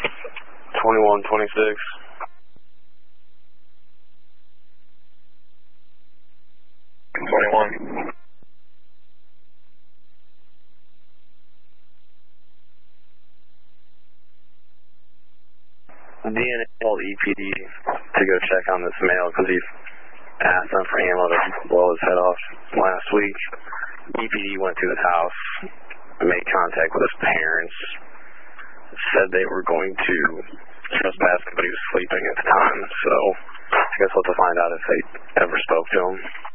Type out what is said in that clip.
2126. DNA called EPD to go check on this male because he asked them for ammo to blow his head off last week. EPD went to his house, made contact with his parents, said they were going to trespass, but he was sleeping at the time, so I guess we'll have to find out if they ever spoke to him.